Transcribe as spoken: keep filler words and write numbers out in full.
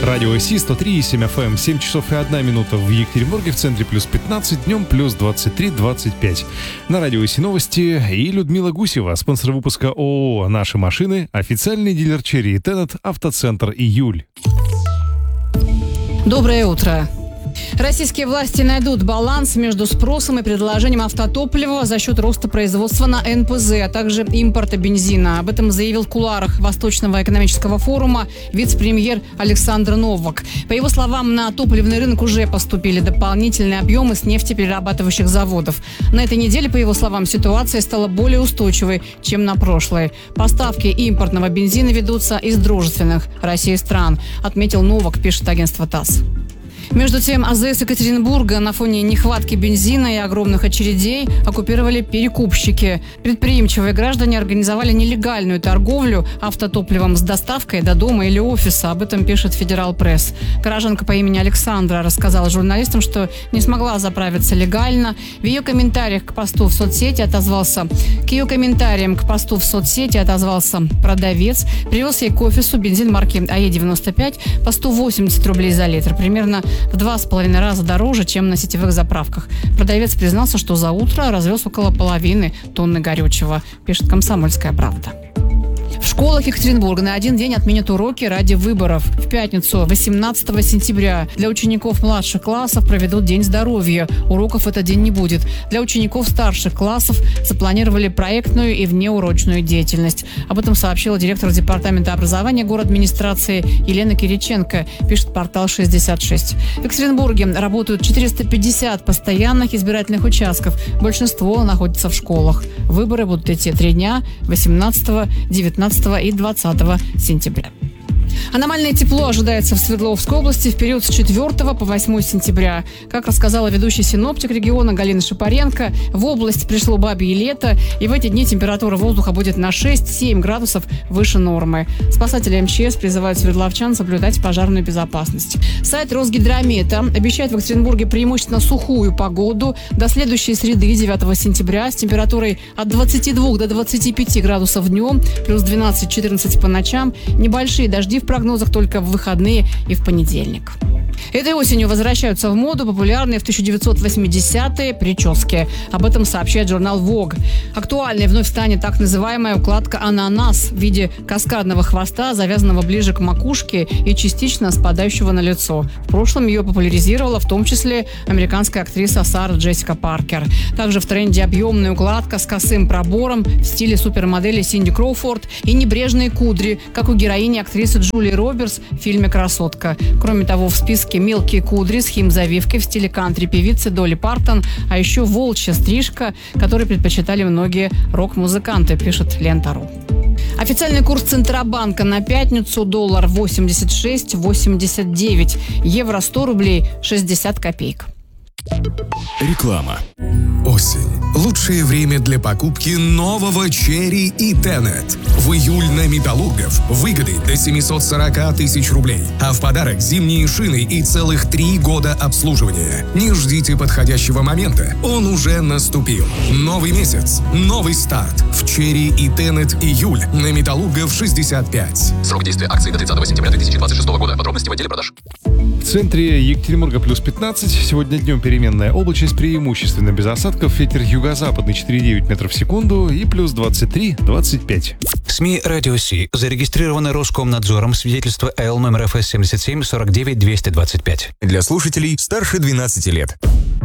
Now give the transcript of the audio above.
Радио Си сто три и семь эф эм, семь часов и одна минута в Екатеринбурге, в центре плюс пятнадцать, днем плюс двадцать три двадцать пять. На Радио Си новости и Людмила Гусева, спонсор выпуска ООО «Наши машины», официальный дилер Cherry и Tenet, автоцентр «Июль». Доброе утро. Российские власти найдут баланс между спросом и предложением автотоплива за счет роста производства на эн пэ зэ, а также импорта бензина. Об этом заявил в кулуарах Восточного экономического форума вице-премьер Александр Новак. По его словам, на топливный рынок уже поступили дополнительные объемы с нефтеперерабатывающих заводов. На этой неделе, по его словам, ситуация стала более устойчивой, чем на прошлой. Поставки импортного бензина ведутся из дружественных России стран, отметил Новак, пишет агентство ТАСС. Между тем, а зэ эс Екатеринбурга на фоне нехватки бензина и огромных очередей оккупировали перекупщики. Предприимчивые граждане организовали нелегальную торговлю автотопливом с доставкой до дома или офиса. Об этом пишет Федерал Пресс. Гражданка по имени Александра рассказала журналистам, что не смогла заправиться легально. В ее комментариях к посту в соцсети отозвался к ее комментариям к посту в соцсети отозвался продавец. Привез ей к офису бензин марки а е девяносто пять по сто восемьдесят рублей за литр. Примерно в два с половиной раза дороже, чем на сетевых заправках. Продавец признался, что за утро развез около половины тонны горючего, пишет «Комсомольская правда». В школах Екатеринбурга на один день отменят уроки ради выборов. В пятницу, восемнадцатого сентября, для учеников младших классов проведут День здоровья. Уроков в этот день не будет. Для учеников старших классов запланировали проектную и внеурочную деятельность. Об этом сообщила директор департамента образования городадминистрации Елена Кириченко, пишет портал шестьдесят шесть. В Екатеринбурге работают четыреста пятьдесят постоянных избирательных участков. Большинство находится в школах. Выборы будут идти три дня: восемнадцатого, девятнадцатого и двадцатого сентября. Аномальное тепло ожидается в Свердловской области в период с четвёртого по восьмое сентября. Как рассказала ведущий синоптик региона Галина Шапаренко, в область пришло бабье лето, и в эти дни температура воздуха будет на шесть-семь градусов выше нормы. Спасатели эм че эс призывают свердловчан соблюдать пожарную безопасность. Сайт Росгидромета обещает в Екатеринбурге преимущественно сухую погоду до следующей среды, девятого сентября, с температурой от двадцати двух до двадцати пяти градусов днем, плюс двенадцать-четырнадцать по ночам, небольшие дожди в прогнозах только в выходные и в понедельник. Этой осенью возвращаются в моду популярные в тысяча девятьсот восьмидесятые прически. Об этом сообщает журнал Vogue. Актуальной вновь станет так называемая укладка «ананас» в виде каскадного хвоста, завязанного ближе к макушке и частично спадающего на лицо. В прошлом ее популяризировала в том числе американская актриса Сара Джессика Паркер. Также в тренде объемная укладка с косым пробором в стиле супермодели Синди Кроуфорд и небрежные кудри, как у героини актрисы Джулии Робертс в фильме «Красотка». Кроме того, в списке мелкие кудри с химзавивкой в стиле кантри певицы Долли Партон, а еще волчья стрижка, которую предпочитали многие рок-музыканты, пишет Лента.ру. Официальный курс Центробанка на пятницу: доллар восемьдесят шесть восемьдесят девять, евро сто рублей шестьдесят копеек. Реклама. Осень. Лучшее время для покупки нового Cherry и Tenet. В июль на Металлургов выгоды до семьсот сорок тысяч рублей. А в подарок зимние шины и целых три года обслуживания. Не ждите подходящего момента. Он уже наступил. Новый месяц. Новый старт. В Cherry и Tenet июль на Металлургов шестьдесят пять. Срок действия акции до тридцатого сентября две тысячи двадцать шестого года. Подробности в отделе продаж. В центре Екатеринбурга плюс пятнадцать. Сегодня днем переменная облачность, преимущественно без осадков. Ветер юго-западный четыре целых девять метров в секунду и плюс двадцать три двадцать пять. СМИ «Радио Си» зарегистрированы Роскомнадзором. Свидетельство эл номер эф эс семьдесят семь сорок девять двести двадцать пять. Для слушателей старше двенадцати лет.